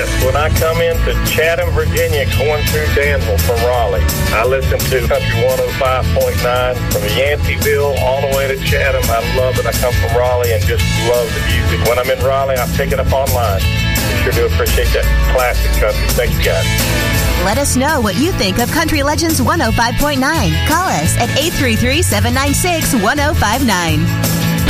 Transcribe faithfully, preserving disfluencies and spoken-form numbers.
this. When I come into Chatham, Virginia, going through Danville from Raleigh, I listen to Country one oh five point nine from Yanceyville all the way to Chatham. I love it. I come from Raleigh and just love the music. When I'm in Raleigh, I pick it up online. I sure do appreciate that classic country. Thank you, guys. Let us know what you think of Country Legends one oh five point nine. Call us at eight three three, seven nine six, one oh five nine.